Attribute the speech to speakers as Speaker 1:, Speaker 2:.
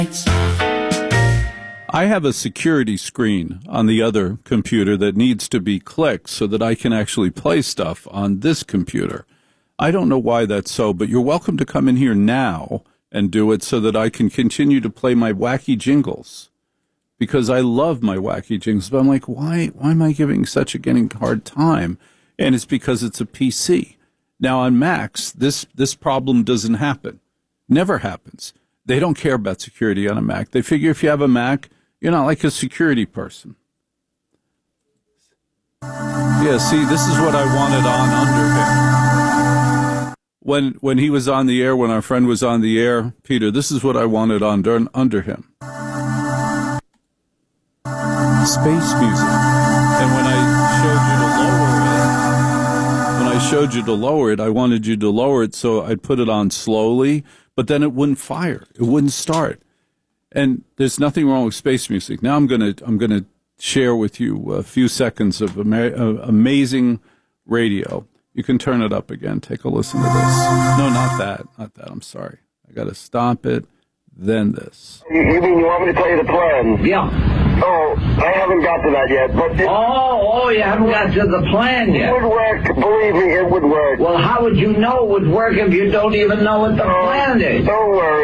Speaker 1: I have a security screen on the other computer that needs to be clicked so that I can actually play stuff on this computer. I don't know why that's so, but you're welcome to come in here now and do it so that I can continue to play my wacky jingles, because I love my wacky jingles. But I'm like, why am I getting hard time? And it's because it's a PC. Now on Macs, this problem doesn't happen. Never happens. They don't care about security on a Mac. They figure if you have a Mac, you're not like a security person. Yeah, see, this is what I wanted on under him. When he was on the air, when our friend was on the air, Peter, this is what I wanted on under him. Space music. And when I showed you to lower it, I wanted you to lower it so I'd put it on slowly, but then it wouldn't fire. It wouldn't start. And there's nothing wrong with space music. Now I'm gonna share with you a few seconds of amazing radio. You can turn it up again. Take a listen to this. No, not that. I'm sorry. I got to stop it. Then this.
Speaker 2: You mean you want me to tell you the plan?
Speaker 3: Yeah.
Speaker 2: Oh, I haven't got to that yet. But
Speaker 3: you haven't got to the plan yet.
Speaker 2: It would work. Believe me, it would work.
Speaker 3: Well, how would you know it would work if you don't even know what the plan is?
Speaker 2: Don't worry.